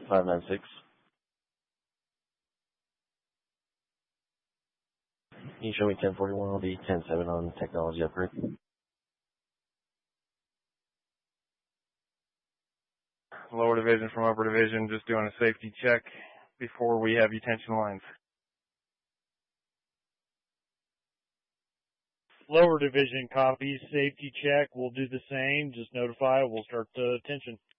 596. Can you show me 1041? I'll be 10-7 on technology upgrade. Lower division from upper division, just doing a safety check before we have you tension lines. Lower division copies, safety check. We'll do the same. Just notify. We'll start the tension.